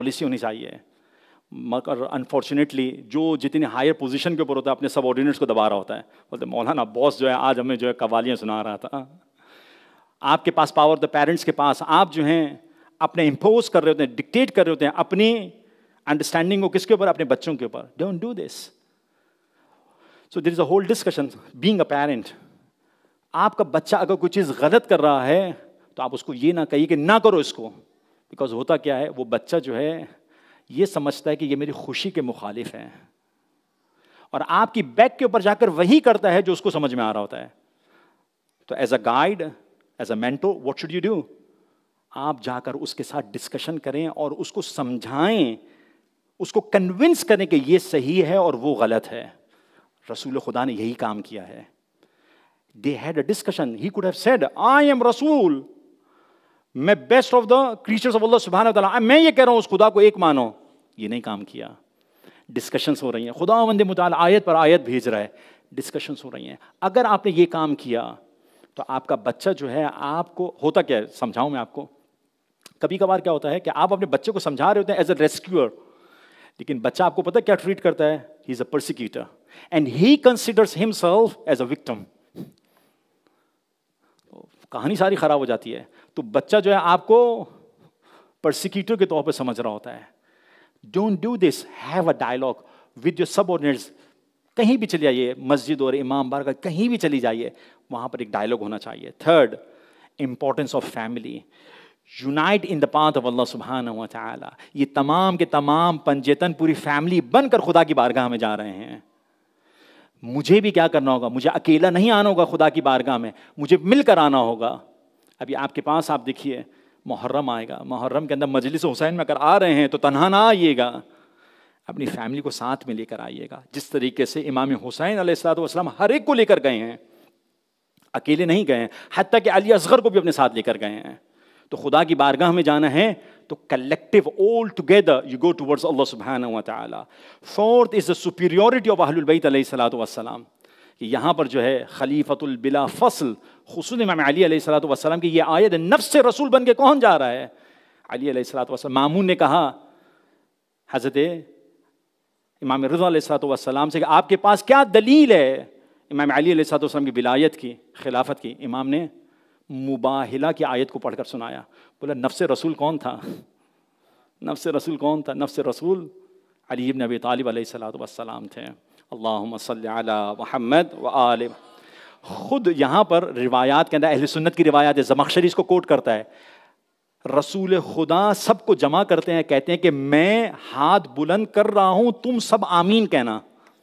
Policy ہونی چاہیے. مگر انفارچونیٹلی جو جتنی ہائر پوزیشن کے اوپر ہوتا ہے اپنے سب آرڈینیٹس کو دبا رہا ہوتا ہے. بولتے مولانا باس جو ہے آج ہمیں جو ہے قوالیاں سنا رہا تھا. آپ کے پاس پاور، دا پیرنٹس کے پاس، آپ جو ہیں اپنے امپوز کر رہے ہوتے ہیں، ڈکٹیٹ کر رہے ہوتے ہیں اپنی انڈرسٹینڈنگ کو کس کے اوپر؟ اپنے بچوں کے اوپر. Don't do this. So there is a whole discussion being a parent. آپ کا بچہ اگر کوئی چیز غلط کر رہا ہے تو آپ اس کو یہ نہ کہیے کہ نہ کرو اس کو. بیکاز ہوتا کیا ہے، وہ بچہ جو ہے یہ سمجھتا ہے کہ یہ میری خوشی کے مخالف ہے، اور آپ کی بیک کے اوپر جا کر وہی کرتا ہے جو اس کو سمجھ میں آ رہا ہوتا ہے. تو as a guide, as a mentor, what should you do? آپ جا کر اس کے ساتھ ڈسکشن کریں اور اس کو سمجھائیں، اس کو کنونس کریں کہ یہ صحیح ہے اور وہ غلط ہے. رسول خدا نے یہی کام کیا ہے. They had a discussion. He could have said, I am Rasul. میں best of the creatures of اللہ سبحانہ و تعالیٰ، میں یہ کہہ رہا ہوں اس خدا کو ایک مانو. یہ نہیں کام کیا. ڈسکشنز ہو رہی ہیں، خداوند متعال آیت پر آیت بھیج رہا ہے، ڈسکشنز ہو رہی ہیں. اگر آپ نے یہ کام کیا تو آپ کا بچہ جو ہے، آپ کو ہوتا کیا ہے، سمجھاؤں میں آپ کو. کبھی کبھار کیا ہوتا ہے کہ آپ اپنے بچے کو سمجھا رہے ہوتے ہیں ایز اے ریسکیور، لیکن بچہ آپ کو پتہ کیا ٹریٹ کرتا ہے؟ ہی از اے پرسیکیوٹر and he considers himself as a victim. کہانی ساری خراب ہو جاتی ہے. تو بچہ جو ہے آپ کو پرسیکیوٹر کے طور پہ سمجھ رہا ہوتا ہے. Don't do this. Have a dialogue with your sub ordinates. کہیں بھی چلے جائیے، مسجد اور امام بارگاہ کہیں بھی چلی جائیے، وہاں پر ایک ڈائلاگ ہونا چاہیے. Third, importance of family. Unite in the path of اللہ سبحانہ و تعالی. یہ تمام کے تمام پنجتن پوری فیملی بن کر خدا کی بارگاہ میں جا رہے ہیں. مجھے بھی کیا کرنا ہوگا؟ مجھے اکیلا نہیں آنا ہوگا خدا کی بارگاہ میں، مجھے مل کر آنا ہوگا. ابھی آپ کے پاس آپ دیکھیے محرم آئے گا، محرم کے اندر مجلس حسین میں اگر آ رہے ہیں تو تنہا نہ آئیے گا، اپنی فیملی کو ساتھ میں لے کر آئیے گا. جس طریقے سے امام حسین علیہ الصلوۃ والسلام ہر ایک کو لے کر گئے ہیں، اکیلے نہیں گئے ہیں، حتیٰ کہ علی اصغر کو بھی اپنے ساتھ لے کر گئے ہیں. تو خدا کی بارگاہ میں جانا ہے تو collective all together you go towards اللہ سبحانہ و تعالی. Fourth is the superiority of اہل البیت علیہ الصلوۃ والسلام. کہ یہاں پر جو ہے خلیفۃ البلا فصل، خصوصاً امام علی علیہ الصلوۃ والسلام کی یہ آیت نفس سے رسول بن کے کون جا رہا ہے؟ علی علیہ الصلوۃ والسلام. مامون نے کہا حضرت امام رضا علیہ الصلوۃ والسلام سے کہ آپ کے پاس کیا دلیل ہے امام علی علیہ الصلوۃ والسلام کی ولایت کی، خلافت کی؟ امام نے مباہلہ کی آیت کو پڑھ کر سنایا. بولا نفس رسول کون تھا؟ نفس رسول کون تھا؟ نفس رسول علی بن ابی طالب علیہ الصلوۃ والسلام تھے. اللہم صلی علی محمد و آل. خود یہاں پر روایات کے اندر اہل سنت کی روایات ہے، زمخشری اس کو کوٹ کرتا ہے، رسول خدا سب کو جمع کرتے ہیں، کہتے ہیں کہ میں ہاتھ بلند کر رہا ہوں، تم سب آمین کہنا.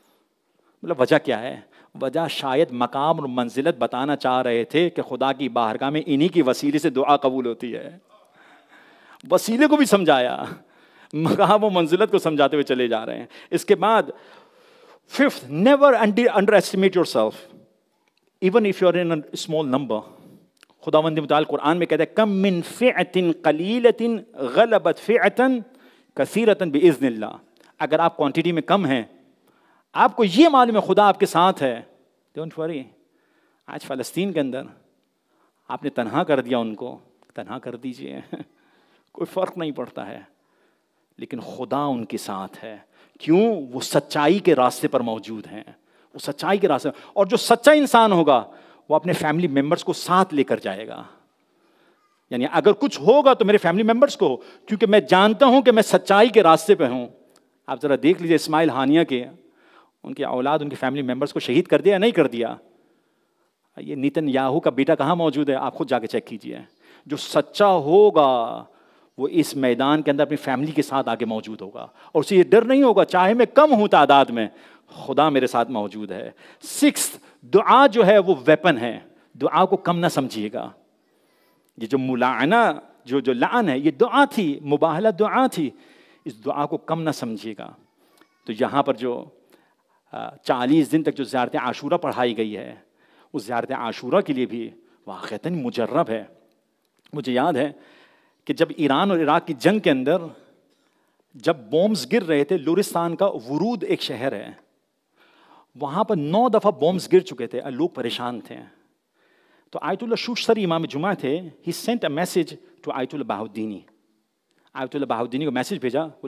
مطلب وجہ کیا ہے؟ وجہ شاید مقام اور منزلت بتانا چاہ رہے تھے کہ خدا کی بارگاہ میں انہی کی وسیلے سے دعا قبول ہوتی ہے. وسیلے کو بھی سمجھایا، مقام و منزلت کو سمجھاتے ہوئے چلے جا رہے ہیں. اس کے بعد fifth, never under estimate your self even if you are in a small number. خداوند متعال قرآن میں کہتا ہے کم من فئۃ قلیلۃ غلبت فئۃ کثیرۃ باذن اللہ. اگر آپ کوانٹٹی میں کم ہیں، آپ کو یہ معلوم ہے خدا آپ کے ساتھ ہے، ڈونٹ وری. آج فلسطین کے اندر آپ نے تنہا کر دیا، ان کو تنہا کر دیجئے، کوئی فرق نہیں پڑتا ہے، لیکن خدا ان کے ساتھ ہے. کیوں؟ وہ سچائی کے راستے پر موجود ہیں، وہ سچائی کے راستے. اور جو سچا انسان ہوگا وہ اپنے فیملی ممبرس کو ساتھ لے کر جائے گا. یعنی اگر کچھ ہوگا تو میرے فیملی ممبرس کو، کیونکہ میں جانتا ہوں کہ میں سچائی کے راستے پہ ہوں. آپ ذرا دیکھ لیجیے اسماعیل ہانیہ کے، ان کے اولاد، ان کے فیملی ممبرس کو شہید کر دیا یا نہیں کر دیا؟ یہ نیتن یاہو کا بیٹا کہاں موجود ہے؟ آپ خود جا کے چیک کیجیے. جو سچا ہوگا وہ اس میدان کے اندر اپنی فیملی کے ساتھ آگے موجود ہوگا، اور اسے یہ ڈر نہیں ہوگا چاہے میں کم ہوں تعداد میں، خدا میرے ساتھ موجود ہے. سکس، دعا جو ہے وہ ویپن ہے، دعا کو کم نہ سمجھیے گا. یہ جو ملاعنہ، جو لعن ہے، یہ دعا تھی، مباہلہ دعا تھی، اس دعا کو کم نہ سمجھیے گا. تو یہاں پر جو 40 دن تک جو زیارت عاشورہ پڑھائی گئی ہے، اس زیارت عاشورہ کے لیے بھی واقعتاً مجرب ہے. مجھے یاد ہے کہ جب ایران اور عراق کی جنگ کے اندر جب بومز گر رہے تھے، لورستان کا ورود ایک شہر ہے، وہاں پر 9 دفعہ بومز گر چکے تھے، لوگ پریشان تھے. تو آیت اللہ شوشتری امام جمعہ تھے، he sent a message to آیت اللہ بہاؤالدینی. आयतुल्ला बहाउद्दीनी को मैसेज भेजा,